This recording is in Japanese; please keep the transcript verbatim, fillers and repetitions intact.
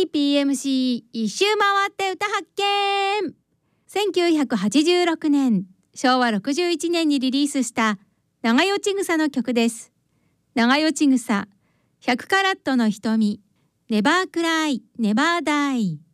ーピーエムシー 一周回って歌発見。せんきゅうひゃくはちじゅうろくねん、しょうわろくじゅういちねんにリリースした長与千草の曲です。長与千草、ひゃくカラットの瞳、ネバークライ、ネバーダイ。